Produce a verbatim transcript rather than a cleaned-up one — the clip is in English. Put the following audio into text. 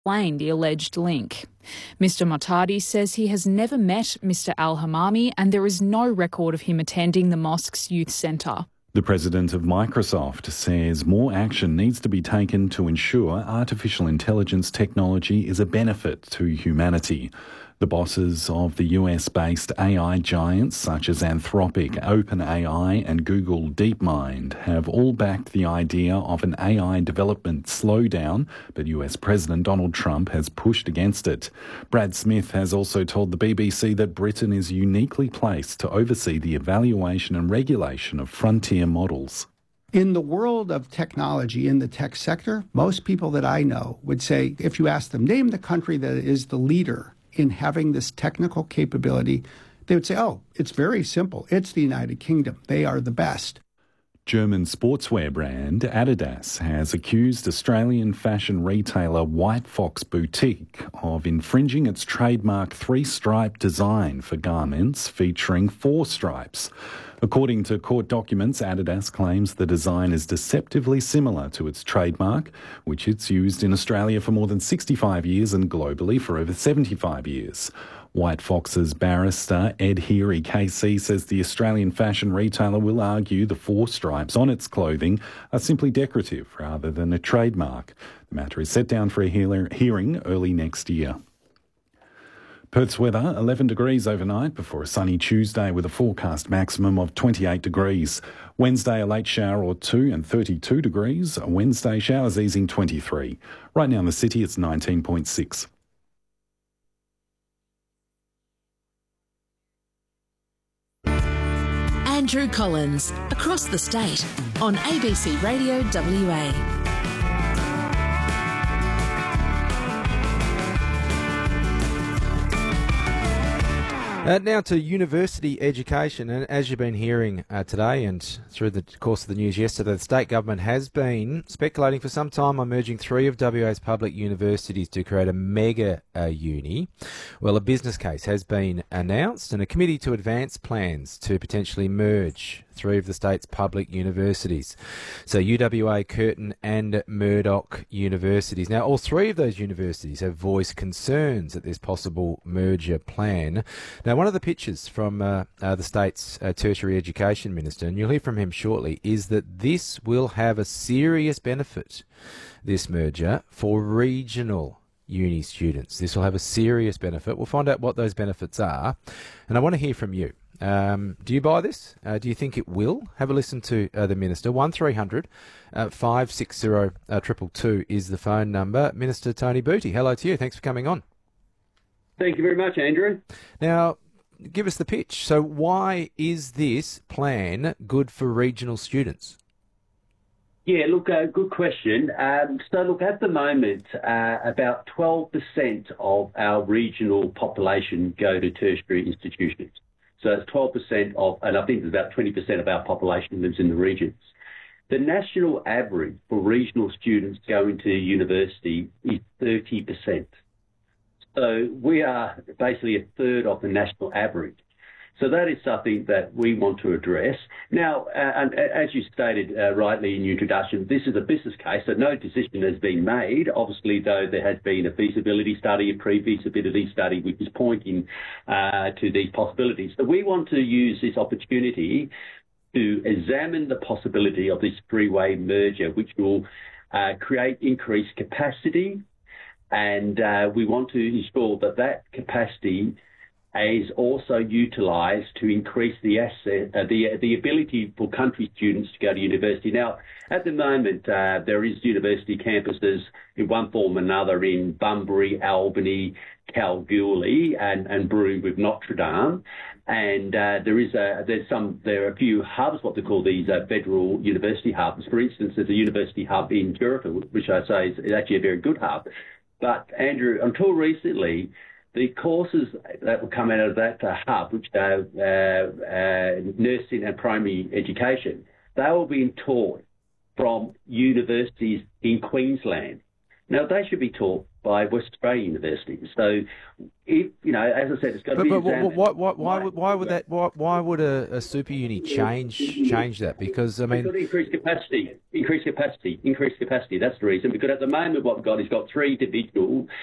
explain the alleged link. Mister Motadi says he has never met Mister Al-Hamami and there is no record of him attending the mosque's youth centre. The president of Microsoft says more action needs to be taken to ensure artificial intelligence technology is a benefit to humanity. The bosses of the U S-based A I giants such as Anthropic, OpenAI and Google DeepMind have all backed the idea of an A I development slowdown, but U S President Donald Trump has pushed against it. Brad Smith has also told the B B C that Britain is uniquely placed to oversee the evaluation and regulation of frontier models. In the world of technology, in the tech sector, most people that I know would say, if you ask them, name the country that is the leader in having this technical capability, they would say, oh, it's very simple. It's the United Kingdom. They are the best. German sportswear brand Adidas has accused Australian fashion retailer White Fox Boutique of infringing its trademark three-stripe design for garments featuring four stripes. According to court documents, Adidas claims the design is deceptively similar to its trademark, which it's used in Australia for more than sixty-five years and globally for over seventy-five years. White Fox's barrister Ed Heary K C says the Australian fashion retailer will argue the four stripes on its clothing are simply decorative rather than a trademark. The matter is set down for a hearing early next year. Perth's weather, eleven degrees overnight before a sunny Tuesday with a forecast maximum of twenty-eight degrees. Wednesday, a late shower or two and thirty-two degrees. Wednesday, showers easing twenty-three. Right now in the city, it's nineteen point six. Andrew Collins, across the state, on A B C Radio W A. Uh, now to university education, and as you've been hearing uh, today and through the course of the news yesterday, the state government has been speculating for some time on merging three of W A's public universities to create a mega uh, uni. Well, a business case has been announced and a committee to advance plans to potentially merge three of the state's public universities. So U W A, Curtin and Murdoch universities. Now, all three of those universities have voiced concerns at this possible merger plan. Now, one of the pictures from uh, uh, the state's uh, tertiary education minister, and you'll hear from him shortly, is that this will have a serious benefit, this merger, for regional uni students. This will have a serious benefit. We'll find out what those benefits are. And I want to hear from you. Um, do you buy this? Uh, do you think it will? Have a listen to uh, the Minister. one three hundred five six zero two two two is the phone number. Minister Tony Booty, hello to you. Thanks for coming on. Thank you very much, Andrew. Now, give us the pitch. So why is this plan good for regional students? Yeah, look, uh, good question. Um, so, look, at the moment, uh, about twelve percent of our regional population go to tertiary institutions. So it's twelve percent of, and I think about twenty percent of our population lives in the regions. The national average for regional students going to university is thirty percent. So we are basically a third of the national average. So that is something that we want to address. Now, uh, and as you stated uh, rightly in your introduction, this is a business case, so no decision has been made. Obviously, though, there has been a feasibility study, a pre-feasibility study, which is pointing uh, to these possibilities. So we want to use this opportunity to examine the possibility of this three-way merger, which will uh, create increased capacity, and uh, we want to ensure that that capacity is also utilised to increase the asset, uh, the the ability for country students to go to university. Now, at the moment, uh, there is university campuses in one form or another in Bunbury, Albany, Kalgoorlie, and, and Broome with Notre Dame. And uh, there is a there's some there are a few hubs, what they call these uh, federal university hubs. For instance, there's a university hub in Jericho, which I say is, is actually a very good hub. But Andrew, until recently, the courses that will come out of that uh, hub, which are uh, uh, nursing and primary education, they were being taught from universities in Queensland. Now, they should be taught by West Australian universities. So, if, you know, as I said, it's got to but, be but examined. why, why, why, would, why would that? Why, why would a, a super uni change change that? Because I mean, We've got increased capacity, increased capacity, increased capacity. That's the reason. Because at the moment, what we've got is got three individual